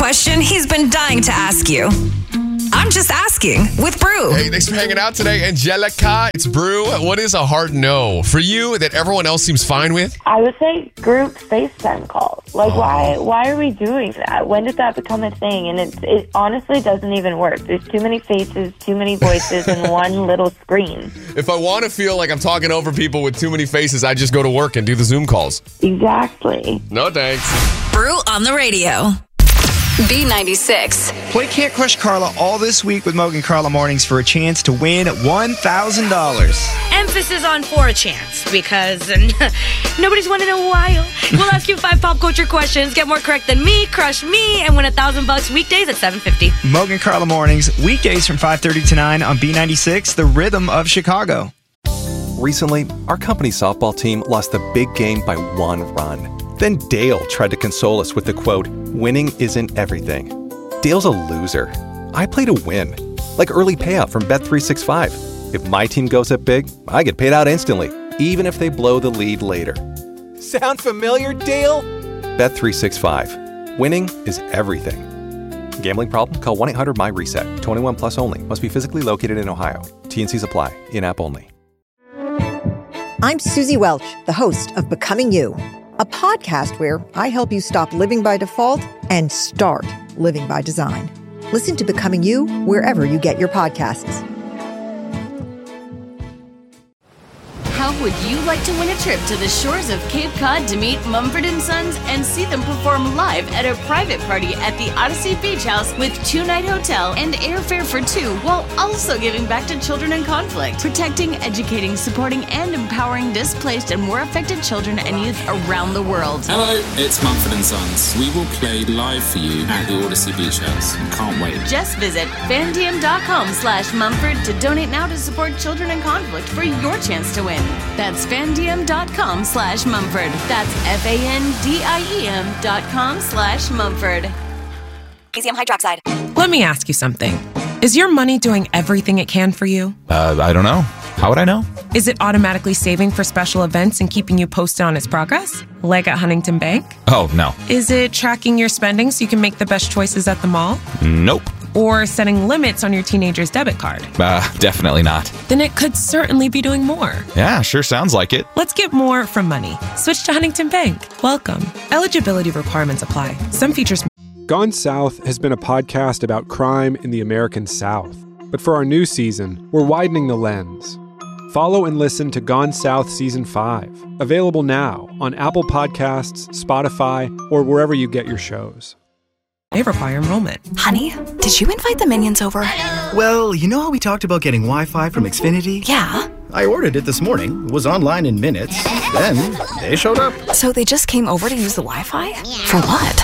question he's been dying to ask you. I'm Just Asking with Brew. Hey, thanks for hanging out today, Angelica. It's Brew. What is a hard no for you that everyone else seems fine with? I would say group FaceTime calls. Like, why are we doing that? When did that become a thing? And it honestly doesn't even work. There's too many faces, too many voices, and one little screen. If I want to feel like I'm talking over people with too many faces, I just go to work and do the Zoom calls. Exactly. No thanks. Brew on the radio. B96. Play Can't Crush Carla all this week with Mogan Carla Mornings for a chance to win $1,000. Emphasis on for a chance, because nobody's won in a while. We'll ask you 5 pop culture questions, get more correct than me, crush me, and win $1,000 weekdays at 7:50. Mogan Carla Mornings, weekdays from 5:30 to 9 on B96, the rhythm of Chicago. Recently, our company's softball team lost the big game by 1 run. Then Dale tried to console us with the quote, "Winning isn't everything." Dale's a loser. I play to win, like early payout from Bet365. If my team goes up big, I get paid out instantly, even if they blow the lead later. Sound familiar, Dale? Bet365. Winning is everything. Gambling problem? Call 1-800-MY-RESET. 21 plus only. Must be physically located in Ohio. T&Cs apply. In-app only. I'm Susie Welch, the host of Becoming You, a podcast where I help you stop living by default and start living by design. Listen to Becoming You wherever you get your podcasts. How would you like to win a trip to the shores of Cape Cod to meet Mumford & Sons and see them perform live at a private party at the Odyssey Beach House with 2-night hotel and airfare for 2, while also giving back to children in conflict, protecting, educating, supporting, and empowering displaced and war affected children and youth around the world? Hello, it's Mumford & Sons. We will play live for you at the Odyssey Beach House. Can't wait. Just visit fandiem.com/Mumford to donate now to support children in conflict for your chance to win. That's fandiem.com/Mumford. That's FANDIEM.com/Mumford. Magnesium hydroxide. Let me ask you something. Is your money doing everything it can for you? I don't know. How would I know? Is it automatically saving for special events and keeping you posted on its progress? Like at Huntington Bank? Oh, no. Is it tracking your spending so you can make the best choices at the mall? Nope. Or setting limits on your teenager's debit card? Definitely not. Then it could certainly be doing more. Yeah, sure sounds like it. Let's get more from money. Switch to Huntington Bank. Welcome. Eligibility requirements apply. Some features... Gone South has been a podcast about crime in the American South. But for our new season, we're widening the lens. Follow and listen to Gone South Season 5. Available now on Apple Podcasts, Spotify, or wherever you get your shows. They require enrollment. Honey, did you invite the minions over? Well, you know how we talked about getting Wi-Fi from Xfinity? Yeah. I ordered it this morning, was online in minutes, then they showed up. So they just came over to use the Wi-Fi? For what?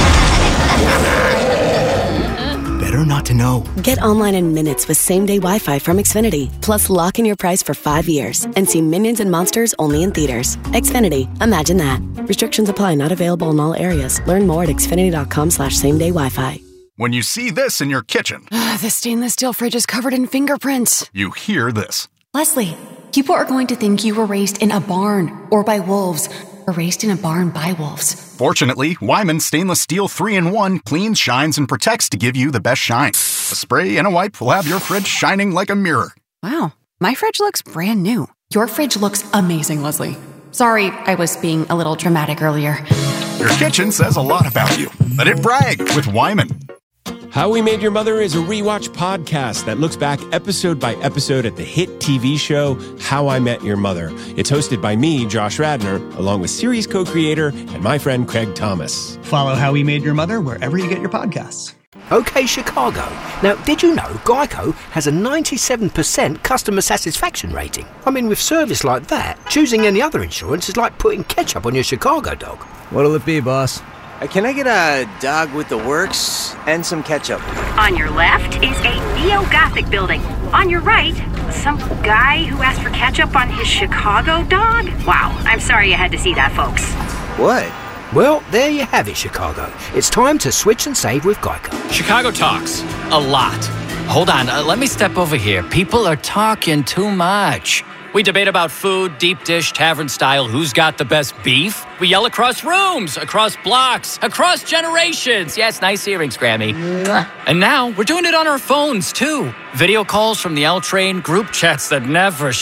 Better not to know. Get online in minutes with same-day Wi-Fi from Xfinity. Plus, lock in your price for 5 years and see Minions and Monsters only in theaters. Xfinity. Imagine that. Restrictions apply. Not available in all areas. Learn more at xfinity.com/same-day Wi-Fi. When you see this in your kitchen, the stainless steel fridge is covered in fingerprints. You hear this. Leslie, people are going to think you were raised in a barn or by wolves, or raised in a barn by wolves. Fortunately, Wyman Stainless Steel 3-in-1 cleans, shines, and protects to give you the best shine. A spray and a wipe will have your fridge shining like a mirror. Wow, my fridge looks brand new. Your fridge looks amazing, Leslie. Sorry, I was being a little dramatic earlier. Your kitchen says a lot about you. Let it brag with Wyman. How We Made Your Mother is a rewatch podcast that looks back episode by episode at the hit TV show How I Met Your Mother. It's hosted by me, Josh Radnor, along with series co-creator and my friend Craig Thomas. Follow How We Made Your Mother wherever you get your podcasts. Okay, Chicago. Now, did you know Geico has a 97% customer satisfaction rating? I mean, with service like that, choosing any other insurance is like putting ketchup on your Chicago dog. What'll it be, boss? Can I get a dog with the works and some ketchup? On your left is a neo-Gothic building. On your right, some guy who asked for ketchup on his Chicago dog? Wow, I'm sorry you had to see that, folks. What? Well, there you have it, Chicago. It's time to switch and save with Geico. Chicago talks a lot. Hold on, let me step over here. People are talking too much. We debate about food, deep dish, tavern style, who's got the best beef. We yell across rooms, across blocks, across generations. Yes, nice earrings, Grammy. And now we're doing it on our phones, too. Video calls from the L Train, group chats that never